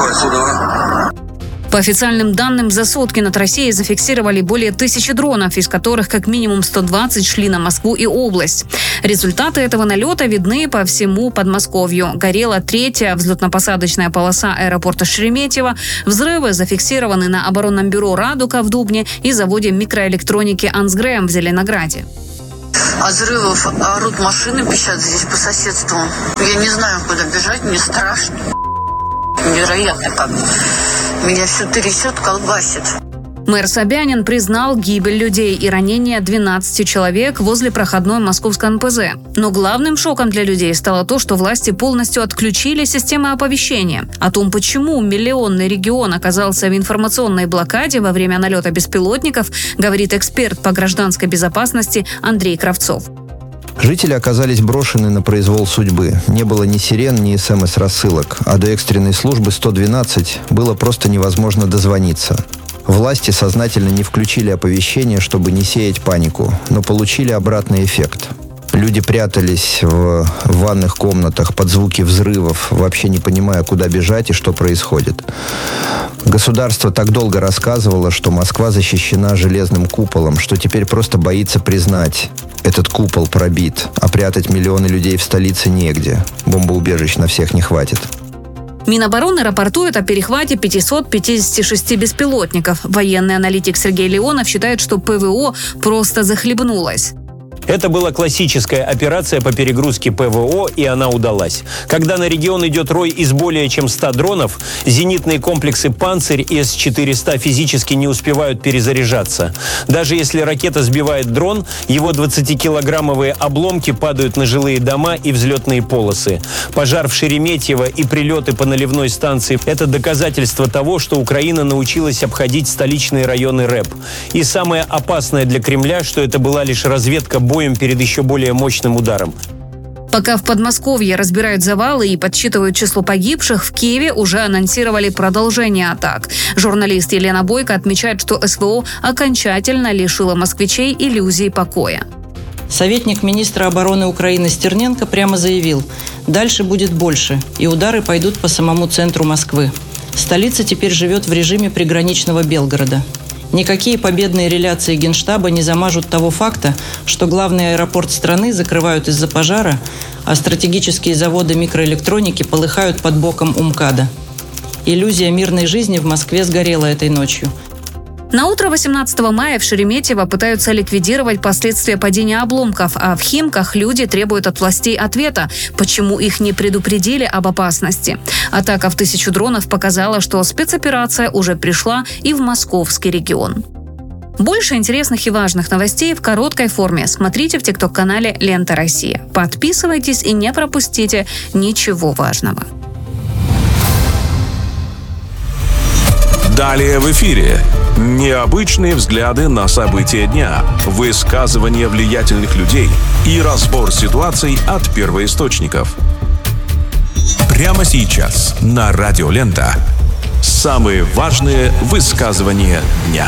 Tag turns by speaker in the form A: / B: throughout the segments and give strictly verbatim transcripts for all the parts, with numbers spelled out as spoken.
A: Спасибо.
B: По официальным данным, за сутки над Россией зафиксировали более тысячи дронов, из которых как минимум сто двадцать шли на Москву и область. Результаты этого налета видны по всему Подмосковью. Горела третья взлетно-посадочная полоса аэропорта Шереметьево. Взрывы зафиксированы на оборонном бюро «Радуга» в Дубне и заводе микроэлектроники «Ансгрэм» в Зеленограде.
C: От взрывов орут машины, пищат здесь по соседству. Я не знаю, куда бежать, мне страшно. Невероятно как. Меня все трясет, колбасит.
B: Мэр Собянин признал гибель людей и ранение двенадцати человек возле проходной московской эн пэ зэ. Но главным шоком для людей стало то, что власти полностью отключили системы оповещения. О том, почему миллионный регион оказался в информационной блокаде во время налета беспилотников, говорит эксперт по гражданской безопасности Андрей Кравцов.
D: Жители оказались брошены на произвол судьбы. Не было ни сирен, ни эс эм эс-рассылок, а до экстренной службы сто двенадцать было просто невозможно дозвониться. Власти сознательно не включили оповещение, чтобы не сеять панику, но получили обратный эффект. Люди прятались в ванных комнатах под звуки взрывов, вообще не понимая, куда бежать и что происходит. Государство так долго рассказывало, что Москва защищена железным куполом, что теперь просто боится признать: этот купол пробит, а прятать миллионы людей в столице негде. Бомбоубежищ на всех не хватит.
B: Минобороны рапортует о перехвате пятисот пятидесяти шести беспилотников. Военный аналитик Сергей Леонов считает, что пэ вэ о просто захлебнулась.
E: Это была классическая операция по перегрузке пэ вэ о, и она удалась. Когда на регион идет рой из более чем ста дронов, зенитные комплексы «Панцирь» и эс четыреста физически не успевают перезаряжаться. Даже если ракета сбивает дрон, его двадцатикилограммовые обломки падают на жилые дома и взлетные полосы. Пожар в Шереметьево и прилеты по наливной станции – это доказательство того, что Украина научилась обходить столичные районы РЭП. И самое опасное для Кремля, что это была лишь разведка боем перед еще более мощным ударом.
B: Пока в Подмосковье разбирают завалы и подсчитывают число погибших, в Киеве уже анонсировали продолжение атак. Журналист Елена Бойко отмечает, что эс вэ о окончательно лишила москвичей иллюзий покоя.
F: Советник министра обороны Украины Стерненко прямо заявил: дальше будет больше, и удары пойдут по самому центру Москвы. Столица теперь живет в режиме приграничного Белгорода. Никакие победные реляции Генштаба не замажут того факта, что главный аэропорт страны закрывают из-за пожара, а стратегические заводы микроэлектроники полыхают под боком у МКАДа. Иллюзия мирной жизни в Москве сгорела этой ночью.
B: На утро восемнадцатого мая в Шереметьево пытаются ликвидировать последствия падения обломков, а в Химках люди требуют от властей ответа, почему их не предупредили об опасности. Атака в тысячу дронов показала, что спецоперация уже пришла и в московский регион. Больше интересных и важных новостей в короткой форме смотрите в тикток-канале «Лента Россия». Подписывайтесь и не пропустите ничего важного.
G: Далее в эфире. Необычные взгляды на события дня, высказывания влиятельных людей и разбор ситуаций от первоисточников. Прямо сейчас на Радио Лента. Самые важные высказывания дня.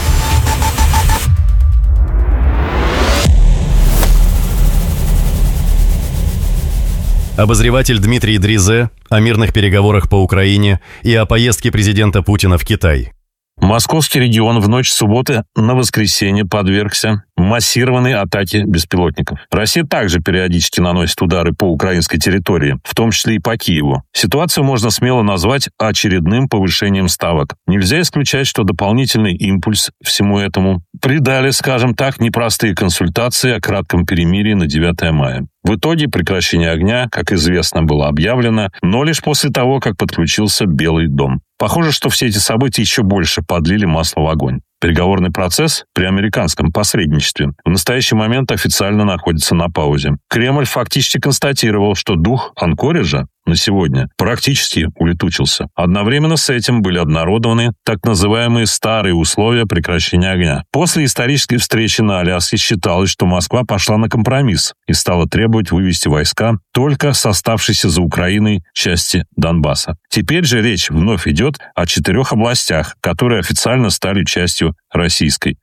H: Обозреватель Дмитрий Дризе о мирных переговорах по Украине и о поездке президента Путина в Китай.
I: Московский регион в ночь субботы на воскресенье подвергся массированной атаке беспилотников. Россия также периодически наносит удары по украинской территории, в том числе и по Киеву. Ситуацию можно смело назвать очередным повышением ставок. Нельзя исключать, что дополнительный импульс всему этому придали, скажем так, непростые консультации о кратком перемирии на девятое мая. В итоге прекращение огня, как известно, было объявлено, но лишь после того, как подключился Белый дом. Похоже, что все эти события еще больше подлили масло в огонь. Переговорный процесс при американском посредничестве в настоящий момент официально находится на паузе. Кремль фактически констатировал, что дух анкориджа на сегодня практически улетучился. Одновременно с этим были обнародованы так называемые старые условия прекращения огня. После исторической встречи на Аляске считалось, что Москва пошла на компромисс и стала требовать вывести войска только с оставшейся за Украиной части Донбасса. Теперь же речь вновь идет о четырех областях, которые официально стали частью Российской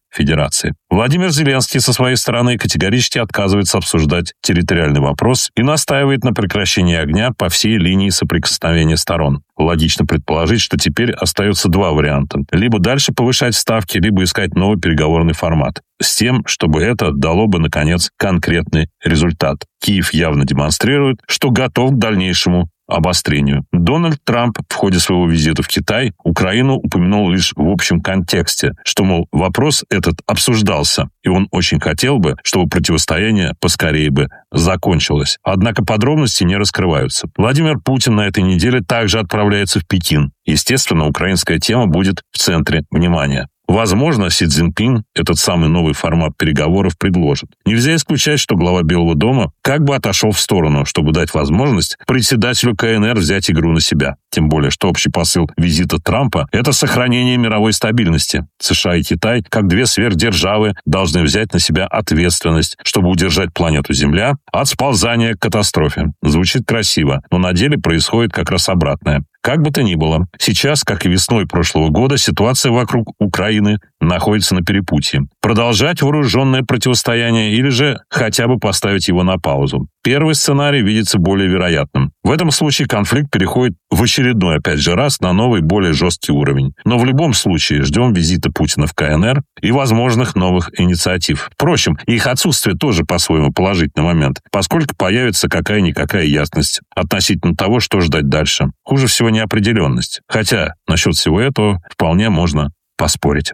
I: Федерации. Владимир Зеленский со своей стороны категорически отказывается обсуждать территориальный вопрос и настаивает на прекращении огня по всей линии соприкосновения сторон. Логично предположить, что теперь остается два варианта. Либо дальше повышать ставки, либо искать новый переговорный формат. С тем, чтобы это дало бы, наконец, конкретный результат. Киев явно демонстрирует, что готов к дальнейшему обострению. Дональд Трамп в ходе своего визита в Китай Украину упомянул лишь в общем контексте, что, мол, вопрос этот обсуждался, и он очень хотел бы, чтобы противостояние поскорее бы закончилось. Однако подробности не раскрываются. Владимир Путин на этой неделе также отправляется в Пекин. Естественно, украинская тема будет в центре внимания. Возможно, Си Цзиньпин этот самый новый формат переговоров предложит. Нельзя исключать, что глава Белого дома как бы отошел в сторону, чтобы дать возможность председателю ка эн эр взять игру на себя. Тем более, что общий посыл визита Трампа – это сохранение мировой стабильности. США и Китай, как две сверхдержавы, должны взять на себя ответственность, чтобы удержать планету Земля от сползания к катастрофе. Звучит красиво, но на деле происходит как раз обратное. Как бы то ни было, сейчас, как и весной прошлого года, ситуация вокруг Украины находится на перепутье. Продолжать вооруженное противостояние или же хотя бы поставить его на паузу. Первый сценарий видится более вероятным. В этом случае конфликт переходит в очередной, опять же раз, на новый, более жесткий уровень. Но в любом случае ждем визита Путина в ка эн эр и возможных новых инициатив. Впрочем, их отсутствие тоже по-своему положительный момент, поскольку появится какая-никакая ясность относительно того, что ждать дальше. Хуже всего неопределенность. Хотя насчет всего этого вполне можно поспорить.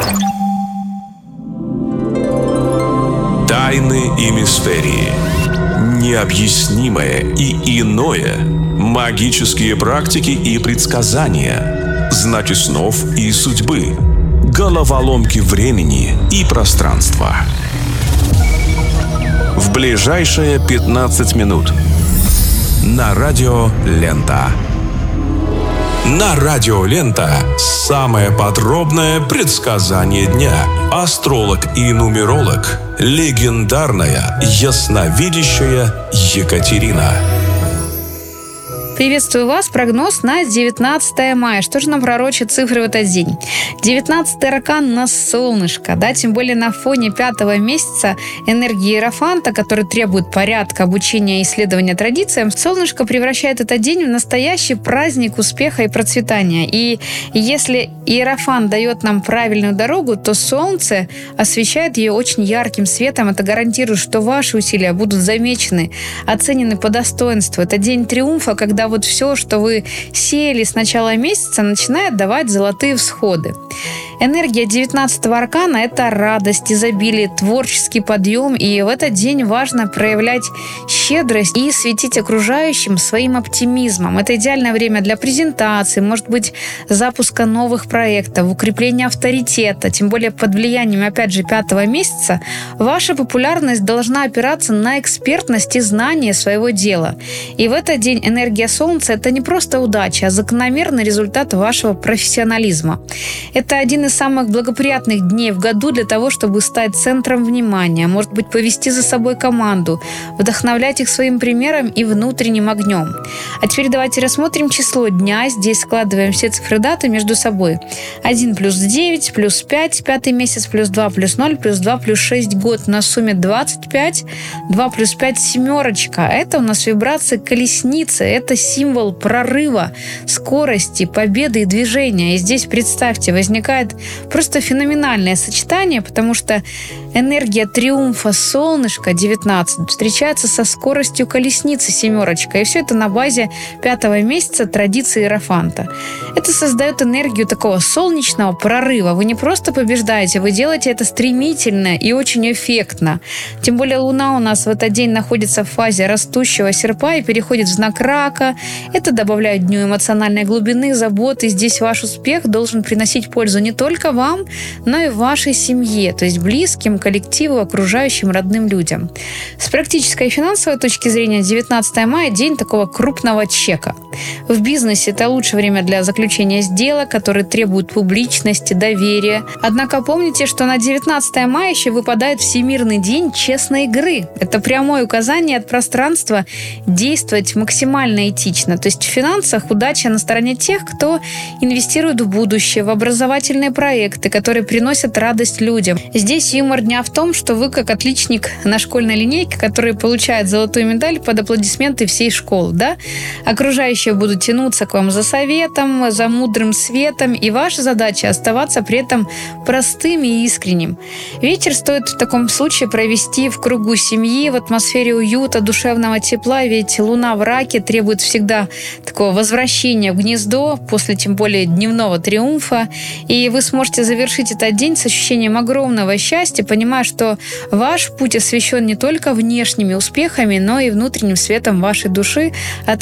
G: Тайны и мистерии. Необъяснимое и иное. Магические практики и предсказания. Знаки снов и судьбы. Головоломки времени и пространства. В ближайшие пятнадцать минут. На радио Лента. На радио Лента самое подробное предсказание дня. Астролог и нумеролог, легендарная ясновидящая Екатерина.
B: Приветствую вас. Прогноз на девятнадцатое мая. Что же нам пророчат цифры в этот день? девятнадцатый аркан на солнышко, да, тем более на фоне пятого месяца энергии Иерофанта, который требует порядка, обучения и исследования традициям. Солнышко превращает этот день в настоящий праздник успеха и процветания. И если Иерофант дает нам правильную дорогу, то солнце освещает ее очень ярким светом. Это гарантирует, что ваши усилия будут замечены, оценены по достоинству. Это день триумфа, когда вот все, что вы сеяли с начала месяца, начинает давать золотые всходы. Энергия девятнадцатого аркана – это радость, изобилие, творческий подъем, и в этот день важно проявлять щедрость и светить окружающим своим оптимизмом. Это идеальное время для презентации, может быть, запуска новых проектов, укрепления авторитета, тем более под влиянием, опять же, пятого месяца, ваша популярность должна опираться на экспертность и знание своего дела. И в этот день энергия Солнца – это не просто удача, а закономерный результат вашего профессионализма. Это один из самых благоприятных дней в году для того, чтобы стать центром внимания, может быть, повести за собой команду, вдохновлять их своим примером и внутренним огнем. А теперь давайте рассмотрим число дня. Здесь складываем все цифры даты между собой. один плюс девять, плюс пять, пятый месяц, плюс два, плюс ноль, плюс два, плюс шесть, год. На сумме двадцать пять, два плюс пять, семерочка. Это у нас вибрация колесницы. Это символ прорыва, скорости, победы и движения. И здесь, представьте, возникает просто феноменальное сочетание, потому что энергия триумфа солнышка девятнадцать встречается со скоростью колесницы семерочка. И все это на базе пятого месяца традиции Иерофанта. Это создает энергию такого солнечного прорыва. Вы не просто побеждаете, вы делаете это стремительно и очень эффектно. Тем более Луна у нас в этот день находится в фазе растущего серпа и переходит в знак рака. Это добавляет дню эмоциональной глубины, заботы. Здесь ваш успех должен приносить пользу не только вам, но и вашей семье, то есть близким, коллективу, окружающим, родным людям. С практической и финансовой точки зрения девятнадцатое мая – день такого крупного чека. В бизнесе это лучшее время для заключения сделок, которые требуют публичности, доверия. Однако помните, что на девятнадцатое мая еще выпадает Всемирный день честной игры. Это прямое указание от пространства действовать максимально и романтично. То есть в финансах удача на стороне тех, кто инвестирует в будущее, в образовательные проекты, которые приносят радость людям. Здесь юмор дня в том, что вы как отличник на школьной линейке, который получает золотую медаль под аплодисменты всей школы, да? Окружающие будут тянуться к вам за советом, за мудрым светом, и ваша задача оставаться при этом простым и искренним. Вечер стоит в таком случае провести в кругу семьи, в атмосфере уюта, душевного тепла, ведь луна в раке требует всегда такого возвращения в гнездо, после тем более дневного триумфа, и вы сможете завершить этот день с ощущением огромного счастья, понимая, что ваш путь освещен не только внешними успехами, но и внутренним светом вашей души, а